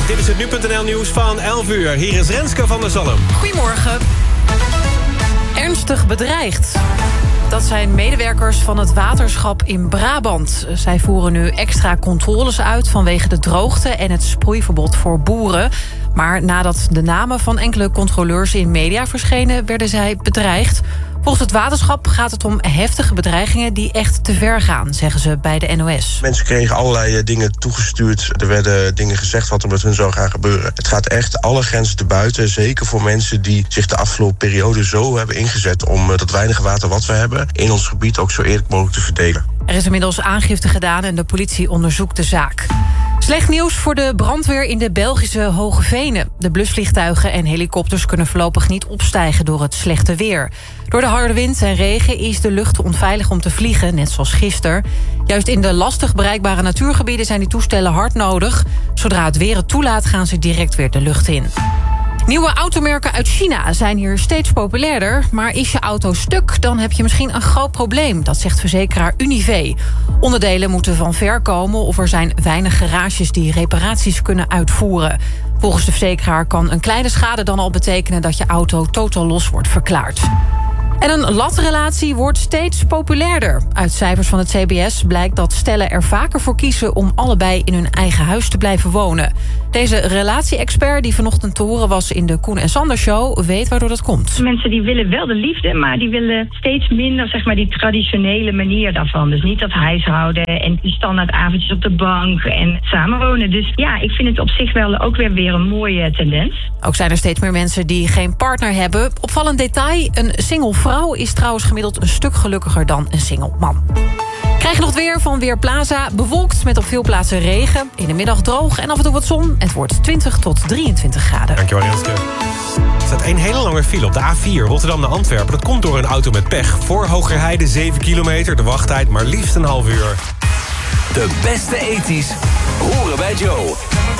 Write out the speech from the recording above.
Dit is het Nu.nl nieuws van 11 uur. Hier is Renske van der Zalm. Goedemorgen. Ernstig bedreigd. Dat zijn medewerkers van het waterschap in Brabant. Zij voeren nu extra controles uit vanwege de droogte en het sproeiverbod voor boeren. Maar nadat de namen van enkele controleurs in media verschenen, werden zij bedreigd. Volgens het waterschap gaat het om heftige bedreigingen die echt te ver gaan, zeggen ze bij de NOS. Mensen kregen allerlei dingen toegestuurd. Er werden dingen gezegd wat er met hun zou gaan gebeuren. Het gaat echt alle grenzen te buiten. Zeker voor mensen die zich de afgelopen periode zo hebben ingezet om dat weinige water wat we hebben in ons gebied ook zo eerlijk mogelijk te verdelen. Er is inmiddels aangifte gedaan en de politie onderzoekt de zaak. Slecht nieuws voor de brandweer in de Belgische Hoge Venen. De blusvliegtuigen en helikopters kunnen voorlopig niet opstijgen door het slechte weer. Door de harde wind en regen is de lucht onveilig om te vliegen, net zoals gisteren. Juist in de lastig bereikbare natuurgebieden zijn die toestellen hard nodig. Zodra het weer het toelaat gaan ze direct weer de lucht in. Nieuwe automerken uit China zijn hier steeds populairder. Maar is je auto stuk, dan heb je misschien een groot probleem. Dat zegt verzekeraar Unive. Onderdelen moeten van ver komen of er zijn weinig garages die reparaties kunnen uitvoeren. Volgens de verzekeraar kan een kleine schade dan al betekenen dat je auto totaal los wordt verklaard. En een latrelatie wordt steeds populairder. Uit cijfers van het CBS blijkt dat stellen er vaker voor kiezen om allebei in hun eigen huis te blijven wonen. Deze relatie-expert die vanochtend te horen was in de Koen en Sander Show weet waardoor dat komt. Mensen die willen wel de liefde, maar die willen steeds minder zeg maar die traditionele manier daarvan. Dus niet dat huishouden en die standaard avondjes op de bank en samenwonen. Dus ja, ik vind het op zich wel ook weer een mooie tendens. Ook zijn er steeds meer mensen die geen partner hebben. Opvallend detail, een single vrouw is trouwens gemiddeld een stuk gelukkiger dan een single man. Krijg je nog het weer van Weerplaza. Bewolkt met op veel plaatsen regen. In de middag droog en af en toe wat zon. Het wordt 20 tot 23 graden. Dankjewel, Renske. Er staat een hele lange file op de A4 Rotterdam naar Antwerpen. Dat komt door een auto met pech. Voor Hogerheide 7 kilometer. De wachttijd maar liefst een half uur. De beste ethisch horen bij Joe.